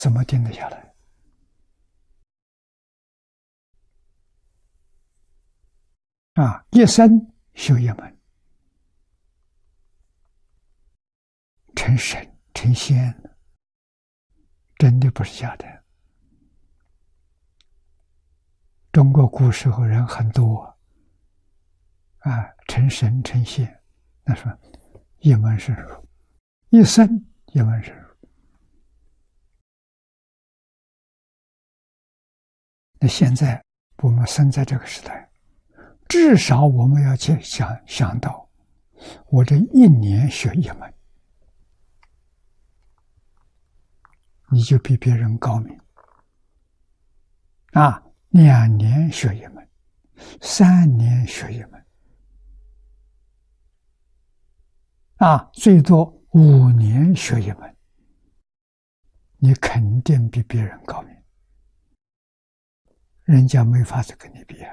怎么定得下来？一生修一门，成神成仙，真的不是假的。中国古时候人很多成神成仙，那说一门深入，一生一门深入。那现在我们生在这个时代，至少我们要去想到，我这一年学一门，你就比别人高明。2年学一门，3年学一门，最多5年学一门，你肯定比别人高明，人家没法子跟你比。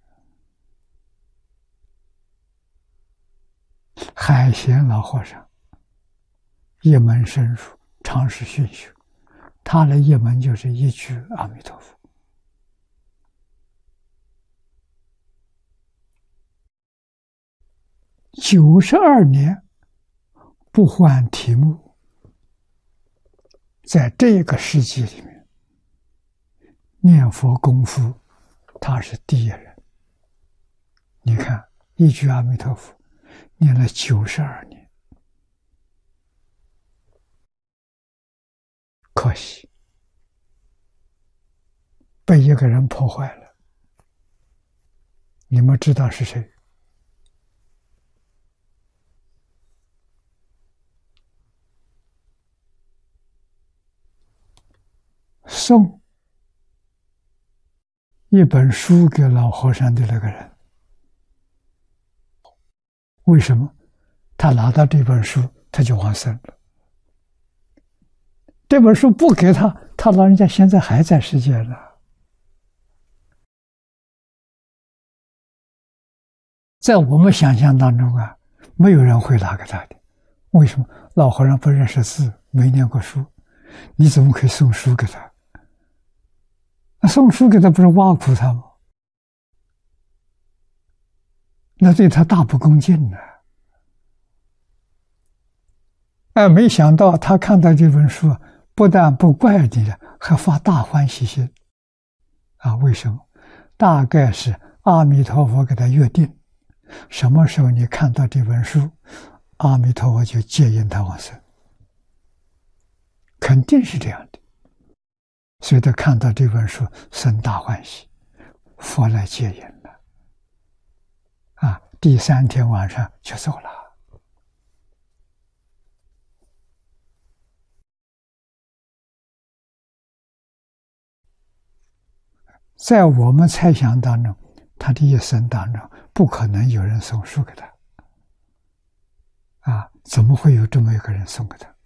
海贤老和尚一门深入，常识熏修，他的一门就是一句阿弥陀佛。92年不换题目，在这个世纪里面，念佛功夫他是第一人。你看一句阿弥陀佛念了92年，可惜被一个人破坏了。你们知道是谁？送一本书给老和尚的那个人。为什么？他拿到这本书他就往生了。这本书不给他，他老人家现在还在世界呢。在我们想象当中没有人会拿给他的。为什么？老和尚不认识字，没念过书，你怎么可以送书给他？送书给他不是挖苦他吗？那对他大不恭敬呢。没想到他看到这本书，不但不怪你了，还发大欢喜心。为什么？大概是阿弥陀佛给他约定，什么时候你看到这本书，阿弥陀佛就接引他往生，肯定是这样的。所以他看到这本书生大欢喜，佛来接引了。第3天晚上就走了。在我们猜想当中，他的一生当中不可能有人送书给他。怎么会有这么一个人送给他？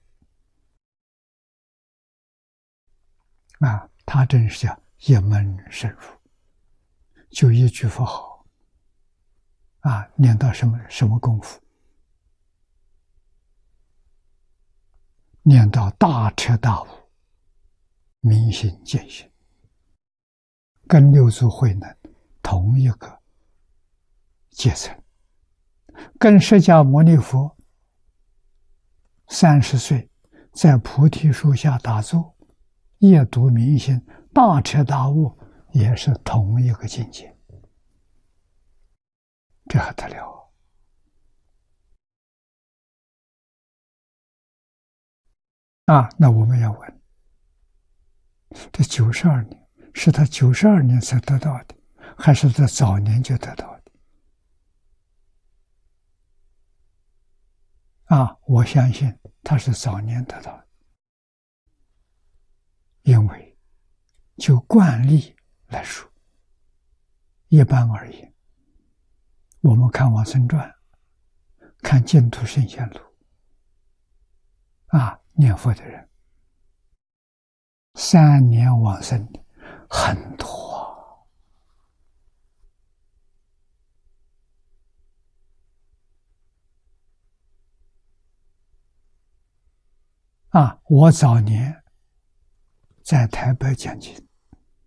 他真是叫一门深入，就一句佛号念到什么功夫？念到大彻大悟，明心见性，跟六祖慧能同一个阶层，跟释迦牟尼佛30岁在菩提树下打坐，夜读明心，大彻大悟，也是同一个境界。这还得了那我们要问，这92年是他92年才得到的，还是在早年就得到的？我相信他是早年得到的，因为就惯例来说，一般而言，我们看往生传，看净土圣贤录念佛的人3年往生的很多我早年在台北讲经。